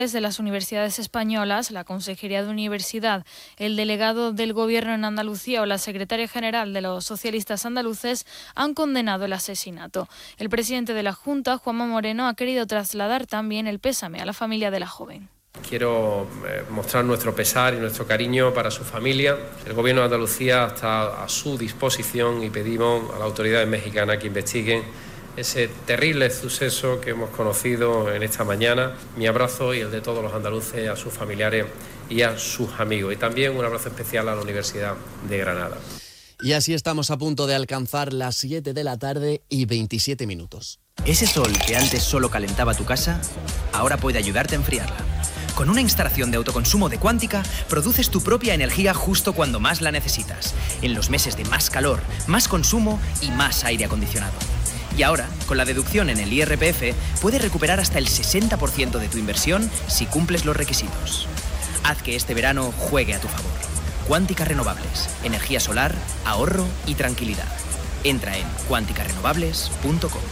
de las universidades españolas, la Consejería de Universidad, el delegado del Gobierno en Andalucía o la secretaria general de los socialistas andaluces han condenado el asesinato. El presidente de la Junta, Juanma Moreno, ha querido trasladar también el pésame a la familia de la joven. Quiero mostrar nuestro pesar y nuestro cariño para su familia. El Gobierno de Andalucía está a su disposición y pedimos a las autoridades mexicanas que investiguen ese terrible suceso que hemos conocido en esta mañana. Mi abrazo y el de todos los andaluces a sus familiares y a sus amigos. Y también un abrazo especial a la Universidad de Granada. Y así estamos a punto de alcanzar las 7 de la tarde y 27 minutos. Ese sol que antes solo calentaba tu casa, ahora puede ayudarte a enfriarla. Con una instalación de autoconsumo de Quántica, produces tu propia energía justo cuando más la necesitas, en los meses de más calor, más consumo y más aire acondicionado. Y ahora, con la deducción en el IRPF, puedes recuperar hasta el 60% de tu inversión si cumples los requisitos. Haz que este verano juegue a tu favor. Quántica Renovables, energía solar, ahorro y tranquilidad. Entra en quanticarenovables.com.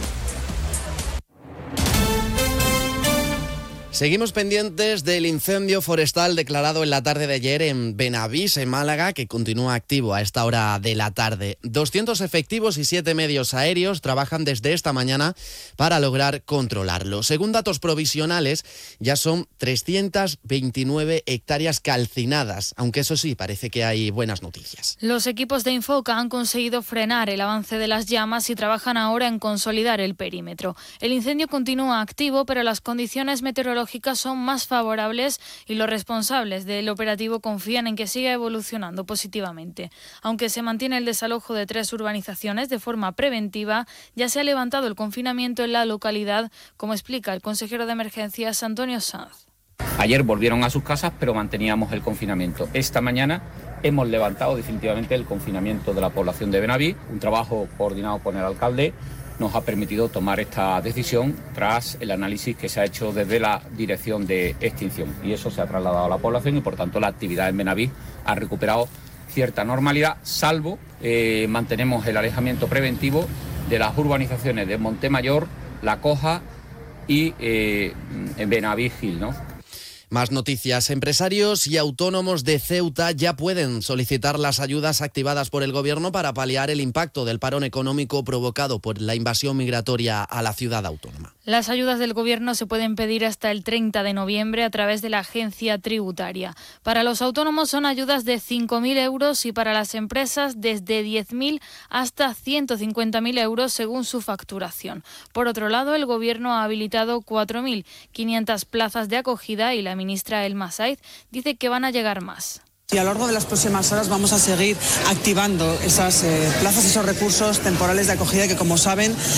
Seguimos pendientes del incendio forestal declarado en la tarde de ayer en Benavís, en Málaga, que continúa activo a esta hora de la tarde. 200 efectivos y 7 medios aéreos trabajan desde esta mañana para lograr controlarlo. Según datos provisionales, ya son 329 hectáreas calcinadas, aunque eso sí, parece que hay buenas noticias. Los equipos de Infoca han conseguido frenar el avance de las llamas y trabajan ahora en consolidar el perímetro. El incendio continúa activo, pero las condiciones meteorológicas son más favorables y los responsables del operativo confían en que siga evolucionando positivamente. Aunque se mantiene el desalojo de 3 urbanizaciones de forma preventiva, ya se ha levantado el confinamiento en la localidad, como explica el consejero de Emergencias Antonio Sanz. Ayer volvieron a sus casas, pero manteníamos el confinamiento. Esta mañana hemos levantado definitivamente el confinamiento de la población de Benavís, un trabajo coordinado con el alcalde. Nos ha permitido tomar esta decisión tras el análisis que se ha hecho desde la Dirección de Extinción. Y eso se ha trasladado a la población y, por tanto, la actividad en Benavís ha recuperado cierta normalidad, salvo mantenemos el alejamiento preventivo de las urbanizaciones de Montemayor, La Coja y Benavís Gil, ¿no? Más noticias. Empresarios y autónomos de Ceuta ya pueden solicitar las ayudas activadas por el Gobierno para paliar el impacto del parón económico provocado por la invasión migratoria a la ciudad autónoma. Las ayudas del Gobierno se pueden pedir hasta el 30 de noviembre a través de la agencia tributaria. Para los autónomos son ayudas de 5.000 euros y para las empresas desde 10.000 hasta 150.000 euros según su facturación. Por otro lado, el Gobierno ha habilitado 4.500 plazas de acogida y la ministra Elma Saiz dice que van a llegar más. Y a lo largo de las próximas horas vamos a seguir activando esas plazas, esos recursos temporales de acogida que, como saben,